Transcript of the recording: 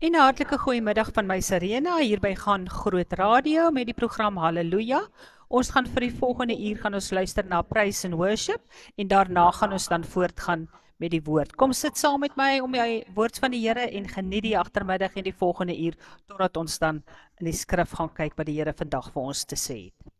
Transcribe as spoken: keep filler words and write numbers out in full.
En 'n hartlike goeiemiddag van my Serena, hier by Gaan Groot Radio met die program Halleluja. Ons gaan vir die volgende uur gaan ons luister na Praise and Worship en daarna gaan ons dan voortgaan met die woord. Kom sit saam met my om die woord van die Here en geniet die agtermiddag en die volgende uur totdat ons dan in die skrif gaan kyk wat die Here vandag vir ons te sê het.